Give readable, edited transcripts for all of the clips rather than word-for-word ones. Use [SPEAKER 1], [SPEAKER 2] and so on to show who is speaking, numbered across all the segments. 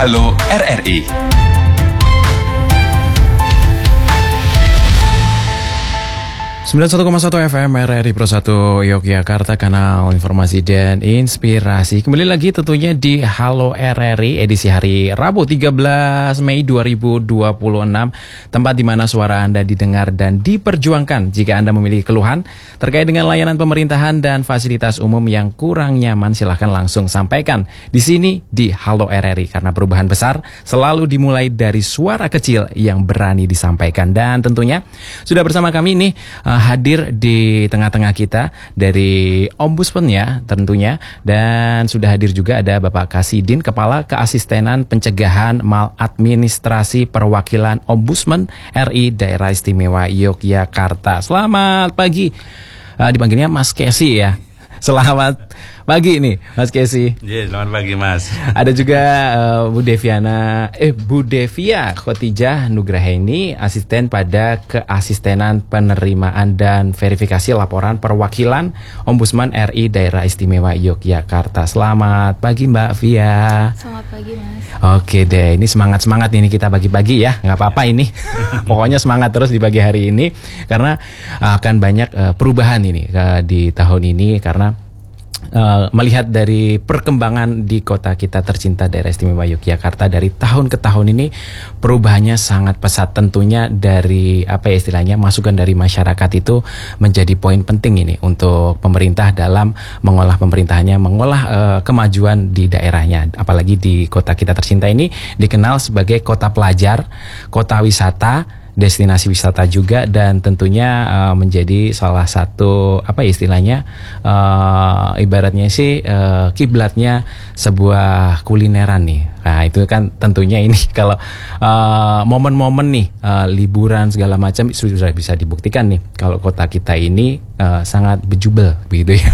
[SPEAKER 1] Halo RRI.
[SPEAKER 2] ...91,1 FM RRI Pro 1 Yogyakarta, kanal informasi dan inspirasi. Kembali lagi tentunya di Halo RRI edisi hari Rabu 13 Mei 2026. Tempat di mana suara Anda didengar dan diperjuangkan. Jika Anda memiliki keluhan terkait dengan layanan pemerintahan dan fasilitas umum yang kurang nyaman, silahkan langsung sampaikan di sini di Halo RRI. Karena perubahan besar selalu dimulai dari suara kecil yang berani disampaikan. Dan tentunya sudah bersama kami nih hadir di tengah-tengah kita dari Ombudsman ya tentunya, dan sudah hadir juga ada Bapak Kasidin, Kepala Keasistenan Pencegahan Maladministrasi Perwakilan Ombudsman RI Daerah Istimewa Yogyakarta. Selamat pagi. Dipanggilnya Mas Kesi ya. Selamat pagi nih Mas Kesi.
[SPEAKER 3] Selamat pagi Mas.
[SPEAKER 2] Ada juga Bu Devia Khotijah Nugraheni, asisten pada Keasistenan Penerimaan dan Verifikasi Laporan Perwakilan Ombudsman RI Daerah Istimewa Yogyakarta. Selamat pagi Mbak Via.
[SPEAKER 4] Selamat pagi Mas.
[SPEAKER 2] Oke deh, ini semangat ini kita bagi-bagi ya, nggak apa-apa ini. Pokoknya semangat terus di pagi hari ini karena akan banyak perubahan ini di tahun ini karena melihat dari perkembangan di kota kita tercinta Daerah Istimewa Yogyakarta dari tahun ke tahun ini perubahannya sangat pesat. Tentunya dari istilahnya masukan dari masyarakat itu menjadi poin penting ini untuk pemerintah dalam mengolah pemerintahannya, mengolah kemajuan di daerahnya. Apalagi di kota kita tercinta ini dikenal sebagai kota pelajar, kota wisata, destinasi wisata juga, dan tentunya menjadi salah satu ibaratnya sih kiblatnya sebuah kulineran nih. Nah itu kan tentunya ini kalau momen-momen nih liburan segala macam sudah bisa dibuktikan nih kalau kota kita ini sangat bejubel begitu ya.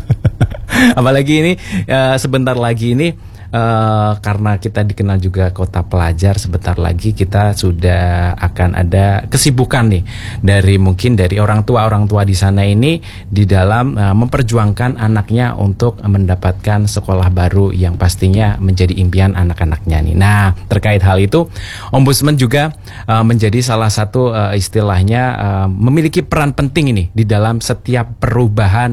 [SPEAKER 2] Apalagi ini sebentar lagi ini karena kita dikenal juga kota pelajar, sebentar lagi kita sudah akan ada kesibukan nih dari orang tua di sana ini di dalam memperjuangkan anaknya untuk mendapatkan sekolah baru yang pastinya menjadi impian anak-anaknya nih. Nah terkait hal itu Ombudsman juga menjadi salah satu istilahnya memiliki peran penting ini di dalam setiap perubahan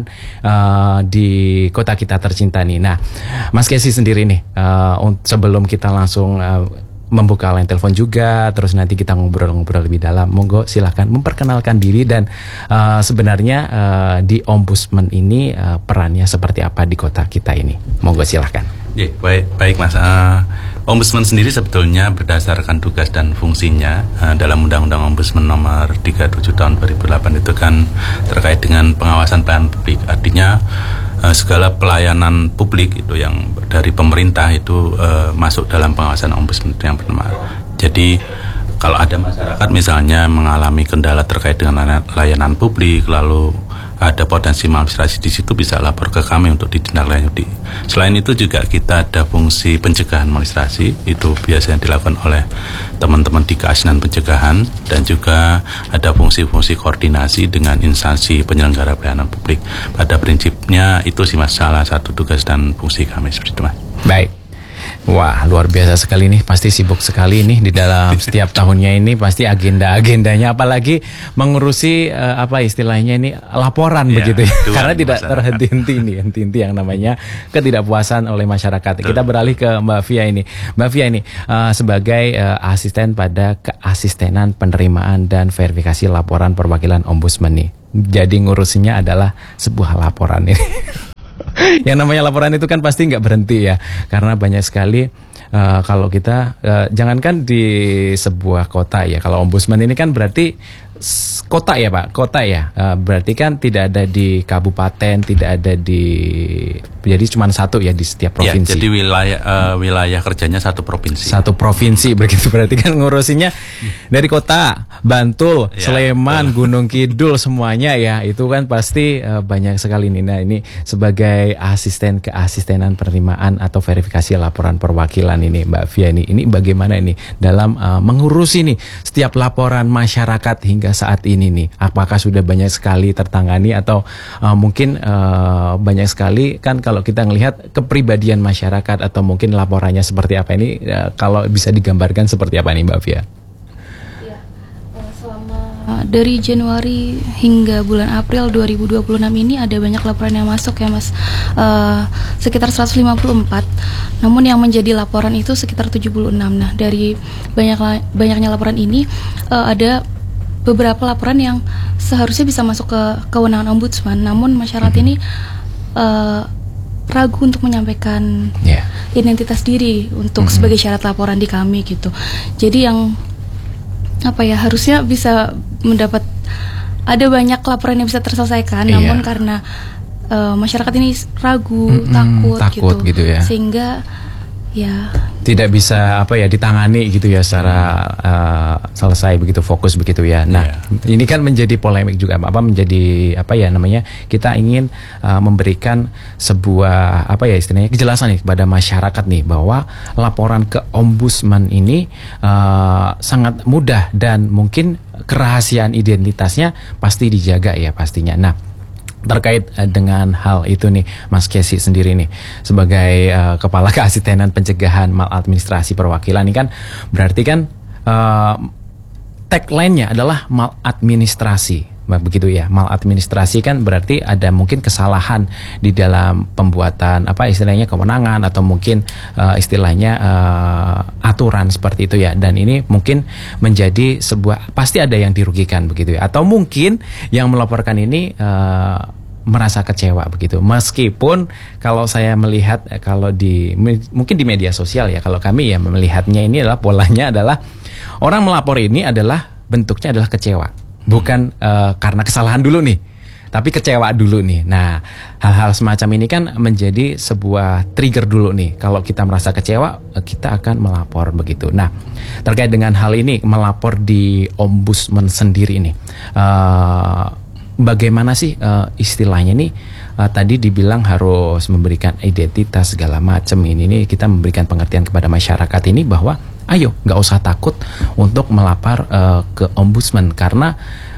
[SPEAKER 2] di kota kita tercinta nih. Nah Mas Kesi sendiri nih, sebelum kita langsung membuka line telepon juga, terus nanti kita ngobrol-ngobrol lebih dalam, monggo silahkan memperkenalkan diri dan sebenarnya di Ombudsman ini perannya seperti apa di kota kita ini. Monggo silahkan.
[SPEAKER 3] Baik Mas. Ombudsman sendiri sebetulnya berdasarkan tugas dan fungsinya dalam Undang-Undang Ombudsman Nomor 37 Tahun 2008 itu kan terkait dengan pengawasan pelayanan publik. Artinya segala pelayanan publik itu yang dari pemerintah itu masuk dalam pengawasan Ombudsman yang benar. Jadi kalau ada masyarakat misalnya mengalami kendala terkait dengan layanan publik, lalu ada potensi maladministrasi di situ, bisa lapor ke kami untuk ditindaklanjuti. Selain itu juga kita ada fungsi pencegahan maladministrasi, itu biasanya dilakukan oleh teman-teman di Keasistenan Pencegahan, dan juga ada fungsi-fungsi koordinasi dengan instansi penyelenggara pelayanan publik. Pada prinsipnya itu sih Mas, salah satu tugas dan fungsi kami seperti itu Mas.
[SPEAKER 2] Baik. Wah luar biasa sekali nih, pasti sibuk sekali nih di dalam setiap tahunnya ini, pasti agenda-agendanya, apalagi mengurusi istilahnya ini laporan begitu ya, karena tidak terhenti-henti nih, yang namanya ketidakpuasan oleh masyarakat. Kita beralih ke Mbak Via ini. Mbak Via ini sebagai asisten pada Keasistenan Penerimaan dan Verifikasi Laporan Perwakilan Ombudsman nih, jadi ngurusinya adalah sebuah laporan ini. Yang namanya laporan itu kan pasti nggak berhenti ya, karena banyak sekali kalau kita jangankan di sebuah kota ya, kalau Ombudsman ini kan berarti kota ya Pak, kota ya, berarti kan tidak ada di kabupaten, tidak ada di, jadi cuma satu ya di setiap provinsi.
[SPEAKER 3] Ya, jadi wilayah kerjanya satu provinsi.
[SPEAKER 2] Satu provinsi begitu, berarti kan ngurusinnya dari kota, Bantul, ya, Sleman, Gunung Kidul semuanya ya, itu kan pasti banyak sekali nih. Nah ini sebagai asisten keasistenan penerimaan atau verifikasi laporan perwakilan ini Mbak Via ini bagaimana ini dalam mengurusi nih setiap laporan masyarakat hingga hingga saat ini nih? Apakah sudah banyak sekali tertangani atau mungkin banyak sekali kan kalau kita ngelihat kepribadian masyarakat atau mungkin laporannya seperti apa ini, kalau bisa digambarkan seperti apa nih Mbak Fia?
[SPEAKER 1] Dari Januari hingga bulan April 2026 ini ada banyak laporan yang masuk ya Mas, sekitar 154. Namun yang menjadi laporan itu sekitar 76. Nah dari banyaknya laporan ini ada beberapa laporan yang seharusnya bisa masuk ke kewenangan ombudsman. Namun masyarakat ini ragu untuk menyampaikan identitas diri untuk sebagai syarat laporan di kami gitu. Jadi yang harusnya bisa mendapat, ada banyak laporan yang bisa terselesaikan, namun karena masyarakat ini ragu, takut gitu ya, sehingga
[SPEAKER 2] tidak bisa ditangani gitu ya secara selesai begitu, fokus begitu ya. Nah, ini kan menjadi polemik juga, menjadi kita ingin memberikan sebuah istilahnya kejelasan nih kepada masyarakat nih bahwa laporan ke ombudsman ini sangat mudah dan mungkin kerahasiaan identitasnya pasti dijaga ya pastinya. Nah, terkait dengan hal itu nih Mas Kesi sendiri nih sebagai Kepala Keasitenan Pencegahan Maladministrasi Perwakilan ini kan berarti kan tagline-nya adalah maladministrasi, begitu ya. Maladministrasi kan berarti ada mungkin kesalahan di dalam pembuatan istilahnya kewenangan atau mungkin istilahnya aturan seperti itu ya. Dan ini mungkin menjadi sebuah, pasti ada yang dirugikan begitu ya. Atau mungkin yang melaporkan ini merasa kecewa begitu. Meskipun kalau saya melihat kalau mungkin di media sosial ya, kalau kami ya melihatnya ini adalah polanya adalah orang melapor ini adalah bentuknya adalah kecewa. Bukan karena kesalahan dulu nih, tapi kecewa dulu nih. Nah, hal-hal semacam ini kan menjadi sebuah trigger dulu nih. Kalau kita merasa kecewa, kita akan melapor begitu. Nah, terkait dengan hal ini, melapor di ombudsman sendiri nih, bagaimana sih istilahnya nih? Tadi dibilang harus memberikan identitas segala macam. Ini nih kita memberikan pengertian kepada masyarakat ini bahwa ayo nggak usah takut untuk melapor ke ombudsman, karena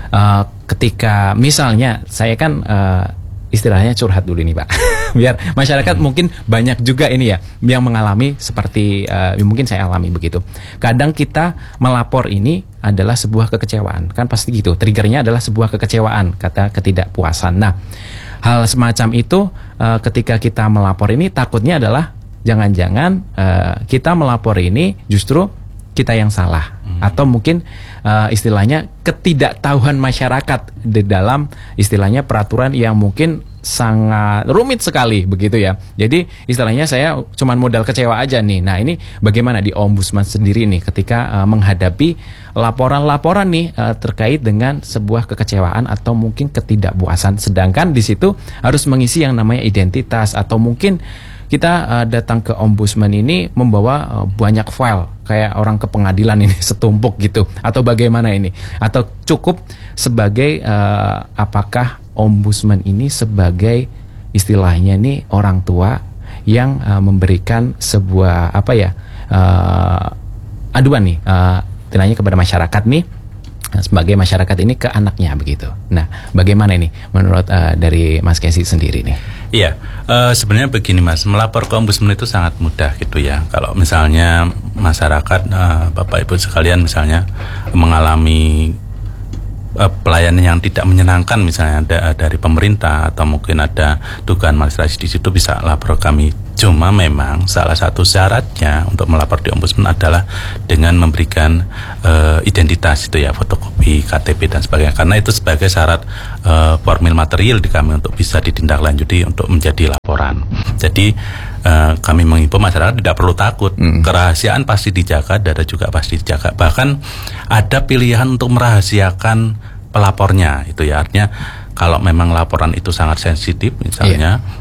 [SPEAKER 2] ketika misalnya saya kan istilahnya curhat dulu nih Pak biar masyarakat mungkin banyak juga ini ya yang mengalami seperti mungkin saya alami begitu. Kadang kita melapor ini adalah sebuah kekecewaan, kan pasti gitu, triggernya adalah sebuah kekecewaan, kata ketidakpuasan. Nah, hal semacam itu ketika kita melapor ini takutnya adalah jangan-jangan kita melapor ini justru kita yang salah, atau mungkin istilahnya ketidaktahuan masyarakat di dalam istilahnya peraturan yang mungkin sangat rumit sekali begitu ya. Jadi istilahnya saya cuman modal kecewa aja nih. Nah, ini bagaimana di ombudsman sendiri nih ketika menghadapi laporan-laporan nih terkait dengan sebuah kekecewaan atau mungkin ketidakpuasan, sedangkan di situ harus mengisi yang namanya identitas, atau mungkin kita datang ke ombudsman ini membawa banyak file kayak orang ke pengadilan ini setumpuk gitu, atau bagaimana ini, atau cukup sebagai apakah ombudsman ini sebagai istilahnya nih orang tua yang memberikan sebuah aduan nih istilahnya kepada masyarakat nih, sebagai masyarakat ini ke anaknya begitu. Nah, bagaimana ini menurut dari Mas Kesi sendiri nih?
[SPEAKER 3] Iya, sebenarnya begini Mas, melapor ke ombudsman itu sangat mudah gitu ya. Kalau misalnya masyarakat, Bapak Ibu sekalian misalnya mengalami pelayanan yang tidak menyenangkan misalnya dari pemerintah, atau mungkin ada dugaan maladministrasi di situ, bisa lapor kami. Cuma memang salah satu syaratnya untuk melapor di ombudsman adalah dengan memberikan identitas itu ya, fotokopi KTP dan sebagainya, karena itu sebagai syarat formil material di kami untuk bisa ditindaklanjuti untuk menjadi laporan. Jadi kami mengimbau masyarakat tidak perlu takut, kerahasiaan pasti dijaga, data juga pasti dijaga. Bahkan ada pilihan untuk merahasiakan pelapornya itu ya, artinya kalau memang laporan itu sangat sensitif misalnya,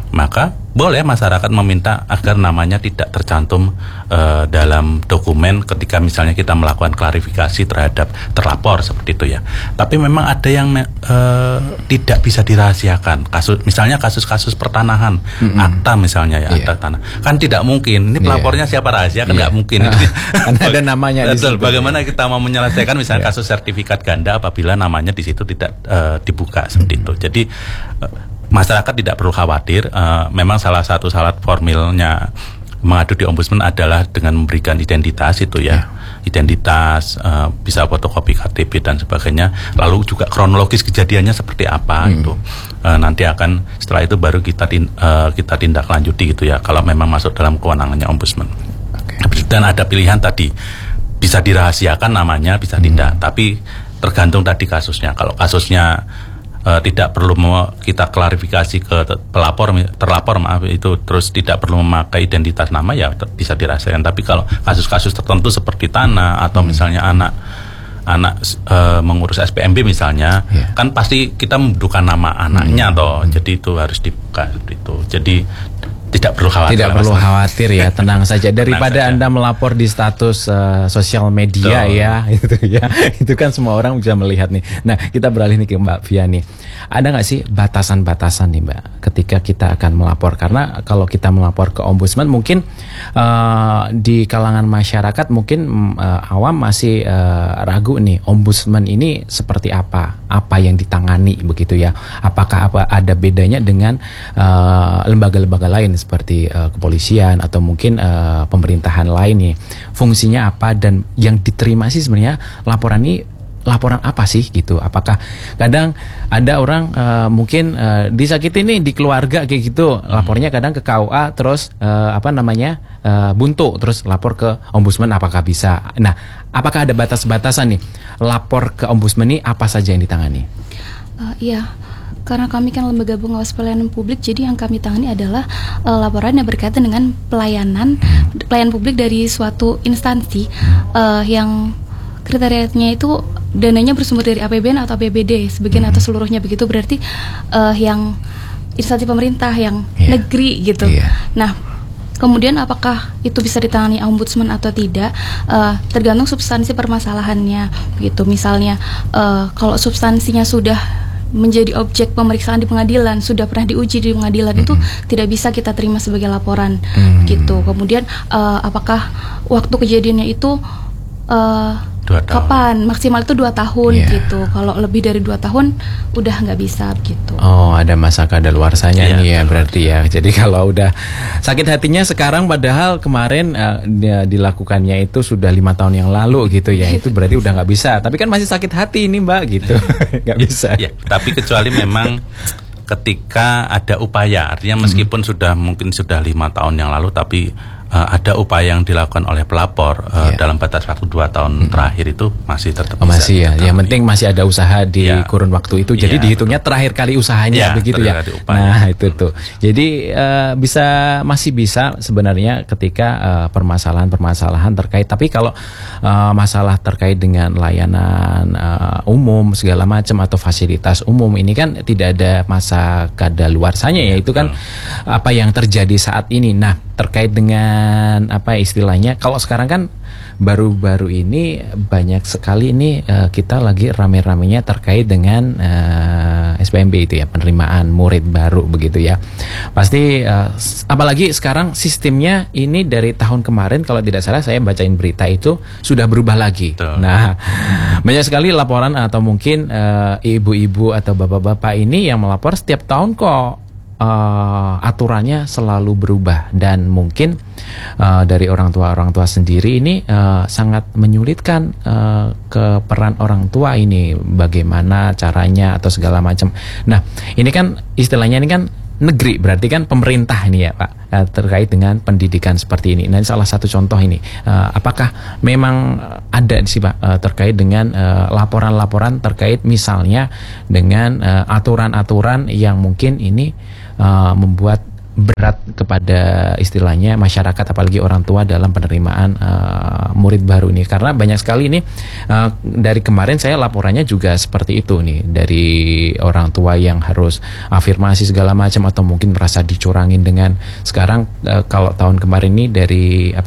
[SPEAKER 3] maka boleh masyarakat meminta agar namanya tidak tercantum dalam dokumen ketika misalnya kita melakukan klarifikasi terhadap terlapor seperti itu ya. Tapi memang ada yang tidak bisa dirahasiakan. Misalnya kasus-kasus pertanahan, akta misalnya ya, akta tanah. Kan tidak mungkin. Ini pelapornya siapa rahasia kan nggak mungkin.
[SPEAKER 2] Karena ada namanya di situ.
[SPEAKER 3] Bagaimana kita mau menyelesaikan misalnya kasus sertifikat ganda apabila namanya di situ tidak dibuka seperti itu. Jadi masyarakat tidak perlu khawatir. Memang salah satu syarat formilnya mengadu di ombudsman adalah dengan memberikan identitas itu ya. Identitas, bisa fotokopi KTP dan sebagainya. Lalu juga kronologis kejadiannya seperti apa itu. Nanti akan setelah itu baru kita tindak lanjuti gitu ya. Kalau memang masuk dalam kewenangannya ombudsman. Dan ada pilihan tadi, bisa dirahasiakan namanya, bisa tidak. Tapi tergantung tadi kasusnya. Kalau kasusnya tidak perlu kita klarifikasi ke terlapor itu terus tidak perlu memakai identitas nama ya bisa dirahasiakan. Tapi kalau kasus-kasus tertentu seperti tanah atau misalnya anak mengurus SPMB misalnya, kan pasti kita membutuhkan nama anaknya toh. Jadi itu harus dibuka itu. Jadi tidak perlu khawatir.
[SPEAKER 2] Tidak perlu khawatir ya, tenang saja. Daripada Anda melapor di status sosial media ya, itu ya, itu kan semua orang bisa melihat nih. Nah, kita beralih nih ke Mbak Fia nih. Ada nggak sih batasan-batasan nih Mbak, ketika kita akan melapor? Karena kalau kita melapor ke ombudsman, mungkin di kalangan masyarakat mungkin awam masih ragu nih, ombudsman ini seperti apa yang ditangani begitu ya? Apakah ada bedanya dengan lembaga-lembaga lain seperti kepolisian atau mungkin pemerintahan lain nih, fungsinya apa dan yang diterima sih sebenarnya laporan apa sih gitu? Apakah kadang ada orang mungkin disakiti nih di keluarga kayak gitu, lapornya kadang ke KUA terus buntu terus lapor ke ombudsman, apakah bisa? Nah, apakah ada batas-batasan nih lapor ke ombudsman ini apa saja yang ditangani?
[SPEAKER 1] Iya. Karena kami kan lembaga pengawas pelayanan publik, jadi yang kami tangani adalah laporan yang berkaitan dengan pelayanan publik dari suatu instansi yang kriterianya itu dananya bersumber dari APBN atau APBD, sebagian atau seluruhnya begitu, berarti yang instansi pemerintah, yang negeri gitu. Nah, kemudian apakah itu bisa ditangani ombudsman atau tidak, tergantung substansi permasalahannya begitu. Misalnya kalau substansinya sudah menjadi objek pemeriksaan di pengadilan, sudah pernah diuji di pengadilan, itu tidak bisa kita terima sebagai laporan gitu. Kemudian apakah waktu kejadiannya itu kapan, maksimal itu 2 tahun gitu. Kalau lebih dari 2 tahun udah nggak bisa gitu.
[SPEAKER 2] Oh, ada masa kadaluarsanya nih ya, berarti ya. Jadi kalau udah sakit hatinya sekarang, padahal kemarin dilakukannya itu sudah 5 tahun yang lalu gitu ya, itu berarti udah nggak bisa. Tapi kan masih sakit hati ini Mbak gitu, nggak bisa.
[SPEAKER 3] Tapi kecuali memang ketika ada upaya, artinya meskipun mungkin sudah 5 tahun yang lalu, tapi ada upaya yang dilakukan oleh pelapor dalam batas waktu 2 tahun terakhir, itu masih tetap bisa.
[SPEAKER 2] Masih ya, yang penting masih ada usaha di kurun waktu itu. Jadi dihitungnya terakhir kali usahanya begitu ya. Nah itu tuh. Jadi masih bisa sebenarnya ketika permasalahan terkait. Tapi kalau masalah terkait dengan layanan umum segala macam atau fasilitas umum ini kan tidak ada masa kadaluarsanya ya. Itu kan apa yang terjadi saat ini. Nah, terkait dengan istilahnya, kalau sekarang kan baru-baru ini banyak sekali ini kita lagi rame-ramenya terkait dengan SPMB itu ya, penerimaan murid baru begitu ya. Pasti apalagi sekarang sistemnya ini dari tahun kemarin kalau tidak salah saya bacain berita itu sudah berubah lagi. Nah, banyak sekali laporan atau mungkin ibu-ibu atau bapak-bapak ini yang melapor setiap tahun kok aturannya selalu berubah, dan mungkin dari orang tua sendiri ini sangat menyulitkan ke peran orang tua ini, bagaimana caranya atau segala macam. Nah, ini kan istilahnya ini kan negeri, berarti kan pemerintah ini ya Pak, terkait dengan pendidikan seperti ini. Nah, salah satu contoh ini, apakah memang ada sih Pak terkait dengan laporan-laporan terkait misalnya dengan aturan-aturan yang mungkin ini membuat berat kepada istilahnya masyarakat, apalagi orang tua dalam penerimaan murid baru nih, karena banyak sekali ini dari kemarin saya laporannya juga seperti itu nih, dari orang tua yang harus afirmasi segala macam atau mungkin merasa dicurangin dengan sekarang kalau tahun kemarin ini dari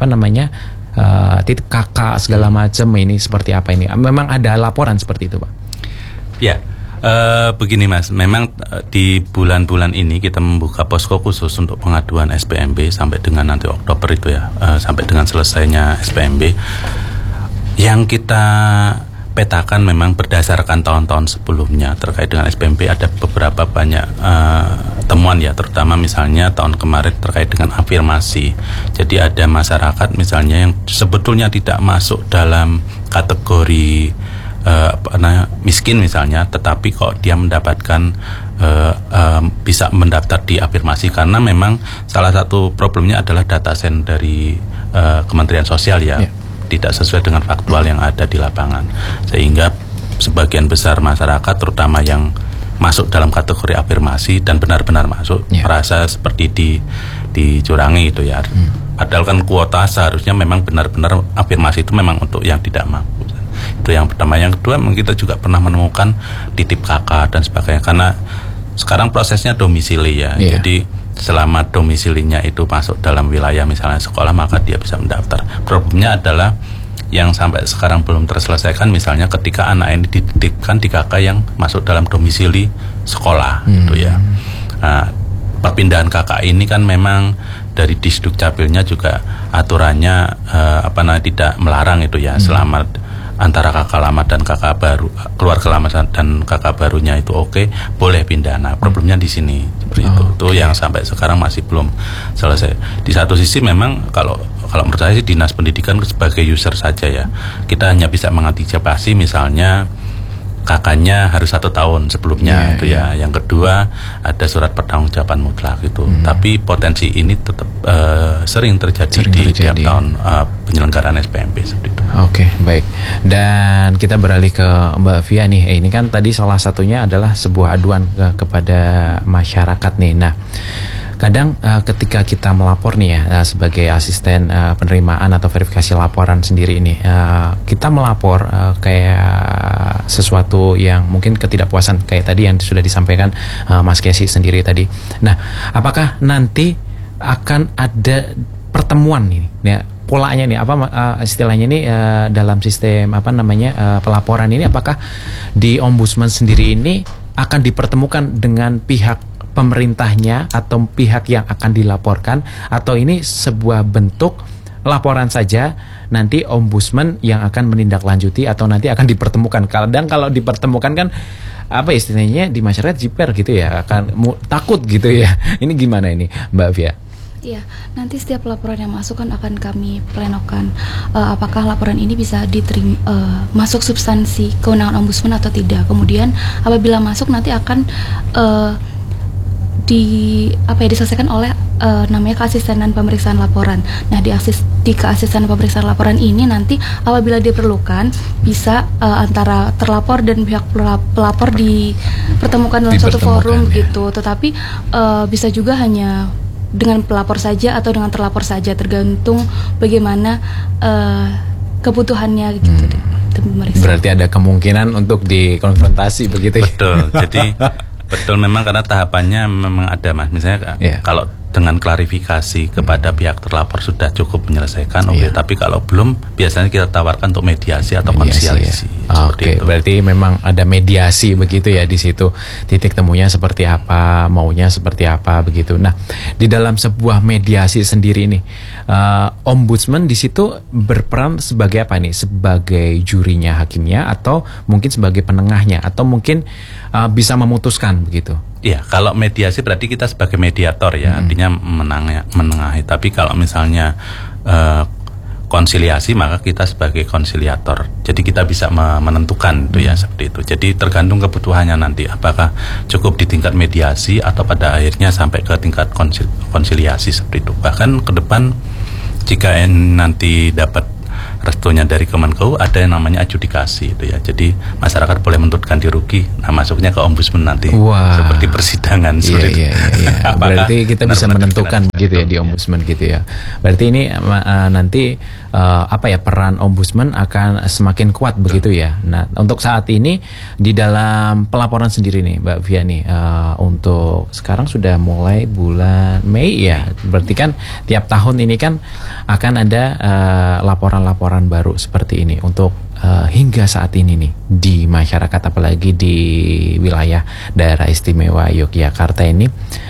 [SPEAKER 2] titip kakak segala macam, ini seperti apa ini? Memang ada laporan seperti itu, Pak?
[SPEAKER 3] Ya. Begini Mas, memang di bulan-bulan ini kita membuka posko khusus untuk pengaduan SPMB sampai dengan nanti Oktober itu ya, sampai dengan selesainya SPMB. Yang kita petakan memang berdasarkan tahun-tahun sebelumnya terkait dengan SPMB ada beberapa banyak temuan ya, terutama misalnya tahun kemarin terkait dengan afirmasi. Jadi ada masyarakat misalnya yang sebetulnya tidak masuk dalam kategori miskin misalnya, tetapi kok dia mendapatkan bisa mendaftar di afirmasi karena memang salah satu problemnya adalah datasen dari Kementerian Sosial ya, tidak sesuai dengan faktual yang ada di lapangan, sehingga sebagian besar masyarakat terutama yang masuk dalam kategori afirmasi dan benar-benar masuk merasa seperti dicurangi itu ya. Padahal kan kuota seharusnya memang benar-benar afirmasi itu memang untuk yang tidak mampu. Itu yang pertama. Yang kedua, kita juga pernah menemukan titip kakak dan sebagainya, karena sekarang prosesnya domisili ya. Jadi selama domisilinya itu masuk dalam wilayah misalnya sekolah, maka dia bisa mendaftar. Problemnya adalah yang sampai sekarang belum terselesaikan, misalnya ketika anak ini dititipkan di kakak yang masuk dalam domisili sekolah gitu ya. Nah, perpindahan kakak ini kan memang dari Disduk Capilnya juga aturannya tidak melarang itu ya, selama antara kakak lama dan kakak baru, keluarga lama dan kakak barunya itu boleh pindah. Nah, problemnya di sini seperti itu yang sampai sekarang masih belum selesai. Di satu sisi memang kalau menurut saya sih Dinas Pendidikan sebagai user saja ya, kita hanya bisa mengantisipasi misalnya kakaknya harus 1 tahun sebelumnya itu ya. Yang kedua ada surat pertanggungjawaban mutlak itu. Tapi potensi ini tetap sering terjadi di tiap tahun penyelenggaraan SPMB seperti itu.
[SPEAKER 2] Oke, baik. Dan kita beralih ke Mbak Via nih. Ini kan tadi salah satunya adalah sebuah aduan kepada masyarakat nih. Nah, kadang ketika kita melapor nih ya, sebagai asisten penerimaan atau verifikasi laporan sendiri ini, kita melapor kayak sesuatu yang mungkin ketidakpuasan kayak tadi yang sudah disampaikan Mas Kesi sendiri tadi. Nah, apakah nanti akan ada pertemuan ini ya, polanya nih istilahnya ini dalam sistem pelaporan ini, apakah di Ombudsman sendiri ini akan dipertemukan dengan pihak pemerintahnya atau pihak yang akan dilaporkan, atau ini sebuah bentuk laporan saja, nanti Ombudsman yang akan menindaklanjuti atau nanti akan dipertemukan? Kadang kalau dipertemukan kan istilahnya di masyarakat jiper gitu ya, akan takut gitu ya. Ini gimana ini Mbak Via?
[SPEAKER 1] Iya, nanti setiap laporan yang masuk kan akan kami plenokan apakah laporan ini bisa diterima, masuk substansi kewenangan Ombudsman atau tidak. Kemudian apabila masuk nanti akan diselesaikan oleh namanya keasistenan pemeriksaan laporan. Nah, di keasistenan pemeriksaan laporan ini nanti apabila diperlukan bisa antara terlapor dan pihak pelapor dipertemukan dalam suatu forum gitu. Tetapi bisa juga hanya dengan pelapor saja atau dengan terlapor saja, tergantung bagaimana kebutuhannya gitu.
[SPEAKER 2] Berarti ada kemungkinan untuk dikonfrontasi begitu ya?
[SPEAKER 3] Betul. Jadi betul, memang karena tahapannya memang ada Mas. Misalnya kalau dengan klarifikasi kepada pihak terlapor sudah cukup menyelesaikan, tapi kalau belum biasanya kita tawarkan untuk mediasi atau konsiliasi.
[SPEAKER 2] Oke, berarti memang ada mediasi begitu ya di situ. Titik temunya seperti apa, maunya seperti apa begitu. Nah, di dalam sebuah mediasi sendiri nih, Ombudsman di situ berperan sebagai apa nih? Sebagai jurinya, hakimnya, atau mungkin sebagai penengahnya, atau mungkin bisa memutuskan begitu?
[SPEAKER 3] Iya, kalau mediasi berarti kita sebagai mediator ya, artinya menengahi. Tapi kalau misalnya konsiliasi, maka kita sebagai konsiliator. Jadi kita bisa menentukan itu ya, seperti itu. Jadi tergantung kebutuhannya nanti, apakah cukup di tingkat mediasi atau pada akhirnya sampai ke tingkat konsiliasi seperti itu. Bahkan ke depan jika nanti dapat restunya dari Kemenkeu, ada yang namanya adjudikasi itu ya. Jadi masyarakat boleh menuntut ganti rugi. Nah, masuknya ke ombudsman nanti.
[SPEAKER 2] Wah.
[SPEAKER 3] Seperti persidangan seperti itu.
[SPEAKER 2] Iya. Berarti kita bisa menentukan gitu ya di ombudsman gitu ya. Berarti ini nanti peran ombudsman akan semakin kuat begitu ya. Nah, untuk saat ini di dalam pelaporan sendiri nih Mbak Via nih, untuk sekarang sudah mulai bulan Mei ya. Berarti kan tiap tahun ini kan akan ada laporan-laporan baru seperti ini untuk hingga saat ini nih di masyarakat, apalagi di wilayah daerah istimewa Yogyakarta ini,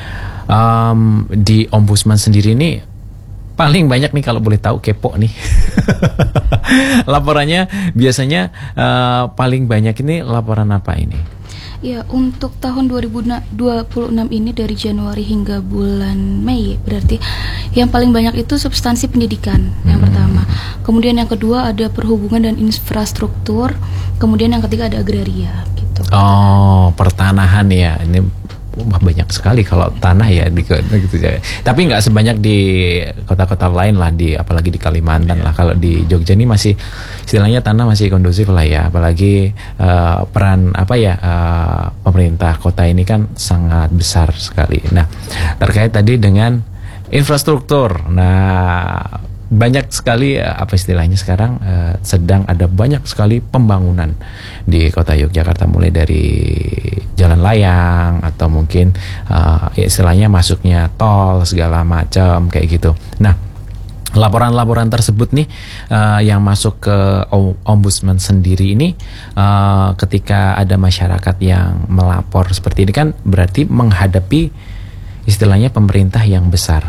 [SPEAKER 2] di ombudsman sendiri nih paling banyak nih, kalau boleh tahu, kepo nih laporannya biasanya paling banyak ini laporan apa ini?
[SPEAKER 1] Ya, untuk tahun 2026 ini dari Januari hingga bulan Mei, berarti yang paling banyak itu substansi pendidikan yang pertama. Kemudian yang kedua ada perhubungan dan infrastruktur. Kemudian yang ketiga ada agraria gitu.
[SPEAKER 2] Oh, pertanahan ya. Ini banyak sekali kalau tanah ya gitu ya. Tapi nggak sebanyak di kota-kota lain lah, apalagi di Kalimantan lah. Kalau di Jogja ini masih istilahnya tanah masih kondusif lah ya. Apalagi peran pemerintah kota ini kan sangat besar sekali. Nah, terkait tadi dengan infrastruktur. Nah, banyak sekali istilahnya sekarang sedang ada banyak sekali pembangunan di kota Yogyakarta, mulai dari jalan layang atau mungkin istilahnya masuknya tol segala macam kayak gitu. Nah, laporan-laporan tersebut nih yang masuk ke ombudsman sendiri ini, ketika ada masyarakat yang melapor seperti ini kan berarti menghadapi istilahnya pemerintah yang besar.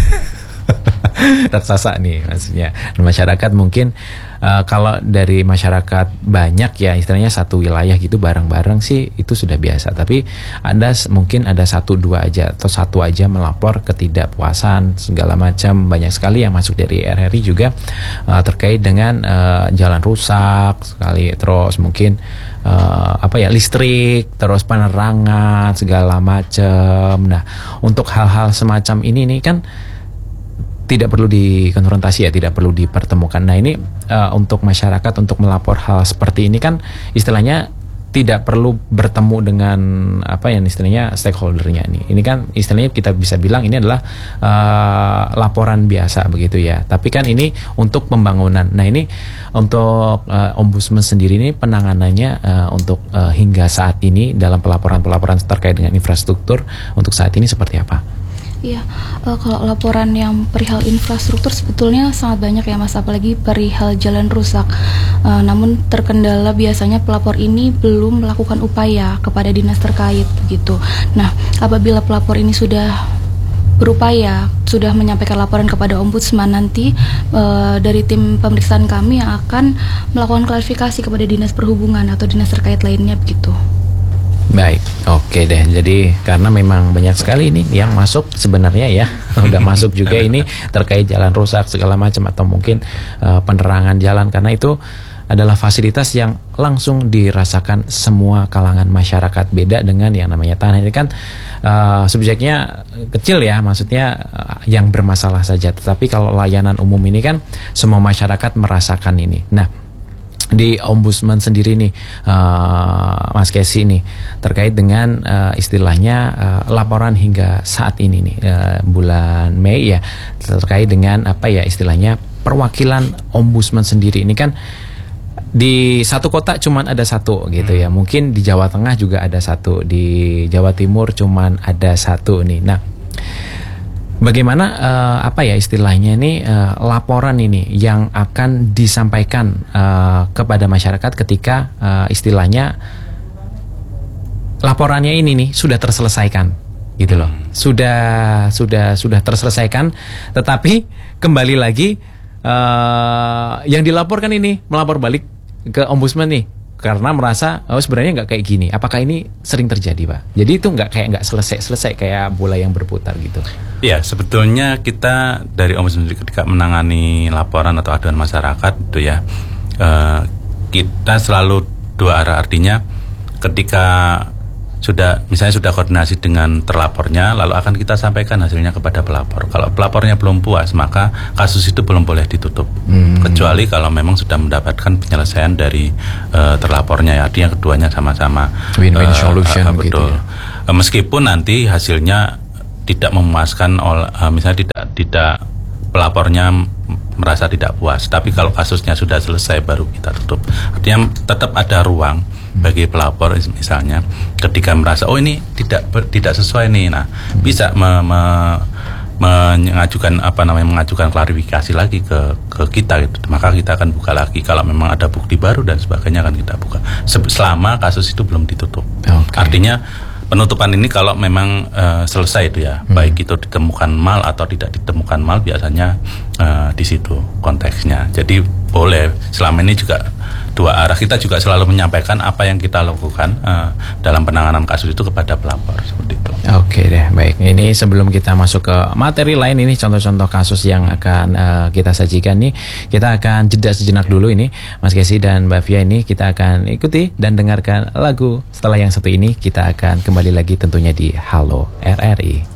[SPEAKER 2] Raksasa nih maksudnya. Masyarakat mungkin kalau dari masyarakat banyak ya, istilahnya satu wilayah gitu bareng-bareng sih itu sudah biasa. Tapi mungkin ada 1-2 aja atau 1 aja melapor ketidakpuasan segala macam. Banyak sekali yang masuk dari RRI juga terkait dengan jalan rusak sekali, terus mungkin listrik, terus penerangan segala macam. Nah, untuk hal-hal semacam ini nih kan tidak perlu dikonfrontasi ya, tidak perlu dipertemukan. Nah, ini untuk masyarakat untuk melapor hal seperti ini kan istilahnya tidak perlu bertemu dengan istilahnya stakeholdernya nih. Ini kan istilahnya kita bisa bilang ini adalah laporan biasa begitu ya. Tapi kan ini untuk pembangunan. Nah, ini untuk ombudsman sendiri ini penanganannya untuk hingga saat ini dalam pelaporan-pelaporan terkait dengan infrastruktur untuk saat ini seperti apa?
[SPEAKER 1] Iya, kalau laporan yang perihal infrastruktur sebetulnya sangat banyak ya Mas, apalagi perihal jalan rusak. Namun terkendala biasanya pelapor ini belum melakukan upaya kepada dinas terkait begitu. Nah, apabila pelapor ini sudah berupaya, sudah menyampaikan laporan kepada ombudsman, nanti dari tim pemeriksaan kami yang akan melakukan klarifikasi kepada dinas perhubungan atau dinas terkait lainnya begitu.
[SPEAKER 2] Baik, oke deh. Jadi karena memang banyak sekali ini yang masuk sebenarnya ya, udah masuk juga ini terkait jalan rusak segala macam atau mungkin penerangan jalan, karena itu adalah fasilitas yang langsung dirasakan semua kalangan masyarakat. Beda dengan yang namanya tanah, ini kan subjeknya kecil ya, maksudnya yang bermasalah saja. Tetapi kalau layanan umum ini kan semua masyarakat merasakan ini. Nah, di ombudsman sendiri nih Mas Kesi nih terkait dengan istilahnya laporan hingga saat ini nih bulan Mei ya, terkait dengan istilahnya perwakilan ombudsman sendiri ini kan di satu kota cuman ada 1 gitu ya. Mungkin di Jawa Tengah juga ada 1, di Jawa Timur cuman ada 1 nih. Nah, bagaimana istilahnya ini laporan ini yang akan disampaikan kepada masyarakat ketika istilahnya laporannya ini nih sudah terselesaikan gitu loh. Sudah terselesaikan, tetapi kembali lagi yang dilaporkan ini melapor balik ke ombudsman nih karena merasa sebenarnya nggak kayak gini. Apakah ini sering terjadi, Pak? Jadi itu nggak selesai kayak bola yang berputar gitu.
[SPEAKER 3] Ya, sebetulnya kita dari ombudsman ketika menangani laporan atau aduan masyarakat itu ya, kita selalu 2 arah. Artinya ketika misalnya sudah koordinasi dengan terlapornya, lalu akan kita sampaikan hasilnya kepada pelapor. Kalau pelapornya belum puas, maka kasus itu belum boleh ditutup, kecuali kalau memang sudah mendapatkan penyelesaian dari terlapornya, ya, artinya keduanya sama-sama
[SPEAKER 2] win-win solution
[SPEAKER 3] betul.
[SPEAKER 2] gitu ya.
[SPEAKER 3] Meskipun nanti hasilnya tidak memuaskan, misalnya tidak pelapornya merasa tidak puas, tapi kalau kasusnya sudah selesai baru kita tutup. Artinya tetap ada ruang bagi pelapor misalnya ketika merasa ini tidak sesuai nih, nah bisa mengajukan klarifikasi lagi ke kita gitu. Maka kita akan buka lagi kalau memang ada bukti baru dan sebagainya, akan kita buka selama kasus itu belum ditutup. Artinya penutupan ini kalau memang selesai itu ya, baik itu ditemukan mal atau tidak ditemukan mal, biasanya di situ konteksnya. Jadi boleh, selama ini juga dua arah, kita juga selalu menyampaikan apa yang kita lakukan dalam penanganan kasus itu kepada pelapor, seperti itu.
[SPEAKER 2] Oke deh, baik. Ini sebelum kita masuk ke materi lain, ini contoh-contoh kasus yang akan kita sajikan nih, kita akan jeda sejenak dulu ini, Mas Kesi dan Mbak Fia, ini kita akan ikuti dan dengarkan lagu. Setelah yang satu ini, kita akan kembali lagi tentunya di Halo RRI.